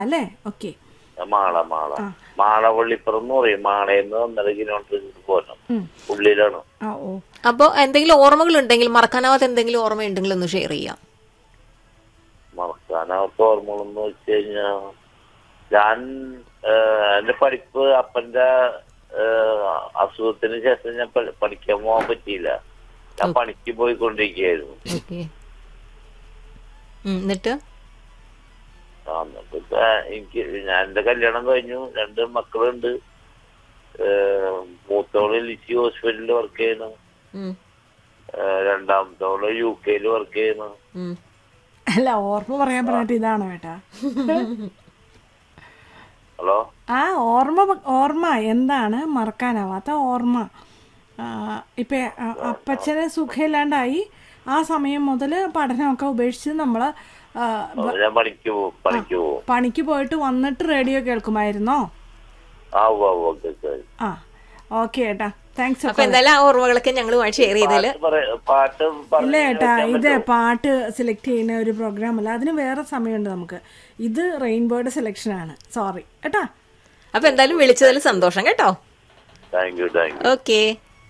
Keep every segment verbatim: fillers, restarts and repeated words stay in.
അല്ലേ? ഓക്കെ. മാള മാള മാളവള്ളിപ്പുറം എന്ന് പറയും. മാളയെന്ന് ഒന്നര കിലോമീറ്റർ പോരണം, ഉള്ളിലാണ്. അപ്പൊ എന്തെങ്കിലും ഓർമ്മകൾ ഉണ്ടെങ്കിൽ, മറക്കാനാവാത്ത എന്തെങ്കിലും ഓർമ്മ ഉണ്ടെങ്കിൽ ഒന്ന് ഷെയർ ചെയ്യാം. മറക്കാനാവാത്ത ഓർമ്മകളെന്ന് വെച്ച് കഴിഞ്ഞാ, ഞാൻ എന്റെ പഠിപ്പ് അപ്പന്റെ അസുഖത്തിന് ശേഷം ഞാൻ പഠിക്കാൻ പോകാൻ പറ്റിയില്ല. ഞാൻ പണിക്ക് പോയിക്കൊണ്ടിരിക്കുകയായിരുന്നു. എന്നിട്ട് എനിക്ക് ഞാൻ എന്റെ കല്യാണം കഴിഞ്ഞു, രണ്ട് മക്കളുണ്ട്. മൂത്തോള് ലിസി ഹോസ്പിറ്റലിൽ വർക്ക് ചെയ്യുന്നു, രണ്ടാമത്തോള് യു കെയില് വർക്ക് ചെയ്യുന്നു. അല്ല, ഓർമ്മ പറയാൻ പറഞ്ഞിട്ട് ഇതാണോ ഏട്ടാ? ഹലോ. ആ ഓർമ്മ ഓർമ്മ എന്താണ് മറക്കാനാവാത്ത ഓർമ്മ? ഇപ്പൊ അപ്പച്ചന് സുഖമില്ലാണ്ടായി, ആ സമയം മുതൽ പഠനമൊക്കെ ഉപേക്ഷിച്ച് നമ്മള് പണിക്ക് പോയിട്ട് വന്നിട്ട് റേഡിയോ കേൾക്കുമായിരുന്നോ? ആ ഓക്കെ ഏട്ടാ, താങ്ക്സ്. അപ്പൊ എന്തായാലും ആ ഓർമ്മകളൊക്കെ ഞങ്ങളുമായി ഷെയർ ചെയ്തതില്. ഇല്ല ഏട്ടാ, ഇത് പാട്ട് സെലക്ട് ചെയ്യുന്ന ഒരു പ്രോഗ്രാം അല്ല, അതിന് വേറെ സമയമുണ്ട് നമുക്ക്. ഇത് റെയിൻബോയുടെ സെലക്ഷൻ ആണ്. സോറി ഏട്ടാ. അപ്പൊ എന്തായാലും വിളിച്ചതിൽ സന്തോഷം കേട്ടോ. ഓക്കെ.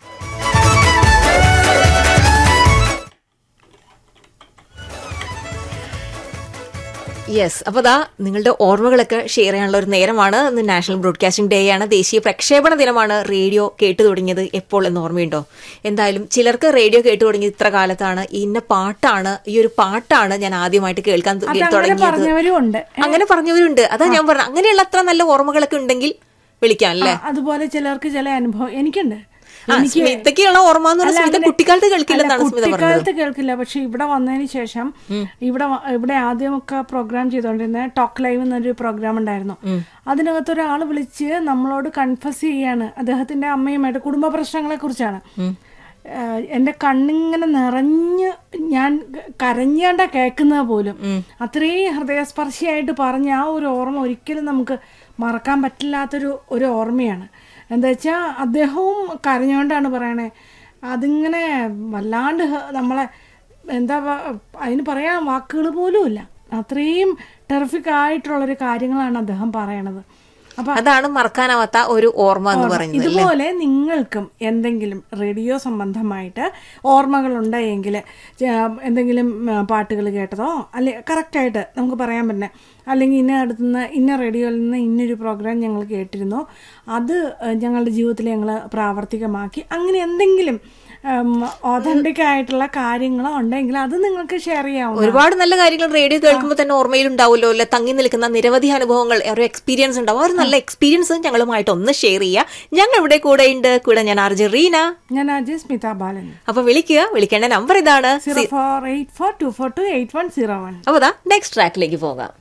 യെസ്, അപ്പോൾ ദാ നിങ്ങളുടെ ഓർമ്മകളൊക്കെ ഷെയർ ചെയ്യാനുള്ള ഒരു നേരമാണ്. ഇന്ന് നാഷണൽ ബ്രോഡ്കാസ്റ്റിംഗ് ഡേ ആണ്, ദേശീയ പ്രക്ഷേപണ ദിനമാണ്. റേഡിയോ കേട്ടു തുടങ്ങിയത് എപ്പോൾ എന്ന് ഓർമ്മയുണ്ടോ? എന്തായാലും ചിലർക്ക് റേഡിയോ കേട്ടു തുടങ്ങിയത് ഇത്ര കാലത്താണ്, ഇന്ന പാട്ടാണ്, ഈ ഒരു പാട്ടാണ് ഞാൻ ആദ്യമായിട്ട് കേൾക്കാൻ തുടങ്ങിയത്, അങ്ങനെ പറഞ്ഞവരുണ്ട്. അതാ ഞാൻ പറഞ്ഞത്, അങ്ങനെയുള്ള അത്ര നല്ല ഓർമ്മകളൊക്കെ ഉണ്ടെങ്കിൽ വിളിക്കാം അല്ലേ? അതുപോലെ ചിലർക്ക് ചില അനുഭവം എനിക്കുണ്ട്. കുട്ടിക്കാലത്ത് കുട്ടിക്കാലത്ത് കേൾക്കില്ല, പക്ഷെ ഇവിടെ വന്നതിന് ശേഷം ഇവിടെ ഇവിടെ ആദ്യമൊക്കെ പ്രോഗ്രാം ചെയ്തോണ്ടിരുന്ന ടോക്ക് ലൈവ് എന്നൊരു പ്രോഗ്രാം ഉണ്ടായിരുന്നു. അതിനകത്ത് ഒരാൾ വിളിച്ച് നമ്മളോട് കൺഫസ് ചെയ്യാണ് അദ്ദേഹത്തിന്റെ അമ്മയുമായിട്ട് കുടുംബ പ്രശ്നങ്ങളെ കുറിച്ചാണ്. എന്റെ കണ്ണിങ്ങനെ നിറഞ്ഞ് ഞാൻ കരഞ്ഞാണ്ടാ കേൾക്കുന്നത് പോലും. അത്രയും ഹൃദയസ്പർശിയായിട്ട് പറഞ്ഞ ആ ഒരു ഓർമ്മ ഒരിക്കലും നമുക്ക് മറക്കാൻ പറ്റില്ലാത്തൊരു ഒരു ഓർമ്മയാണ്. എന്താ വെച്ചാൽ അദ്ദേഹവും കരഞ്ഞുകൊണ്ടാണ് പറയണേ. അതിങ്ങനെ വല്ലാണ്ട് നമ്മളെ എന്താ അതിന് പറയാൻ വാക്കുകൾ പോലും ഇല്ല. അത്രയും ടെറിഫിക് ആയിട്ടുള്ളൊരു കാര്യങ്ങളാണ് അദ്ദേഹം പറയണത്. അപ്പൊ അതാണ് മറക്കാനാവാത്ത ഒരു ഓർമ്മ എന്ന് പറയുന്നത്. ഇതുപോലെ നിങ്ങൾക്കും എന്തെങ്കിലും റേഡിയോ സംബന്ധമായിട്ട് ഓർമ്മകൾ ഉണ്ടെങ്കിൽ, എന്തെങ്കിലും പാട്ടുകൾ കേട്ടതോ അല്ലെ കറക്റ്റായിട്ട് നമുക്ക് പറയാൻ പറ്റുന്ന, അല്ലെങ്കിൽ ഇന്ന അടുത്തുനിന്ന് ഇന്ന റേഡിയോയിൽ നിന്ന് ഇന്നൊരു പ്രോഗ്രാം ഞങ്ങൾ കേട്ടിരുന്നു, അത് ഞങ്ങളുടെ ജീവിതത്തിൽ ഞങ്ങൾ പ്രാവർത്തികമാക്കി, അങ്ങനെ എന്തെങ്കിലും ഓതന്റിക് ആയിട്ടുള്ള കാര്യങ്ങളോ ഉണ്ടെങ്കിൽ അത് നിങ്ങൾക്ക് ഷെയർ ചെയ്യാം. ഒരുപാട് നല്ല കാര്യങ്ങൾ റേഡിയോ കേൾക്കുമ്പോൾ തന്നെ ഓർമ്മയിലുണ്ടാവുമല്ലോ അല്ലെ? തങ്ങി നിൽക്കുന്ന നിരവധി അനുഭവങ്ങൾ, ഒരു എക്സ്പീരിയൻസ് ഉണ്ടാവും. ഒരു നല്ല എക്സ്പീരിയൻസ് ഞങ്ങളുമായിട്ട് ഒന്ന് ഷെയർ ചെയ്യുക. ഞങ്ങൾ ഇവിടെ കൂടെ ഉണ്ട്. കൂടെ ഞാൻ ആർ ജെ റീന, ഞാൻ ആർ ജെ സ്മിത ബാലൻ. അപ്പൊ വിളിക്കുക. വിളിക്കേണ്ട നമ്പർ ഇതാണ് zero four eight four to four to eight one zero one. അപ്പൊ നെക്സ്റ്റ് ട്രാക്കിലേക്ക് പോകാം.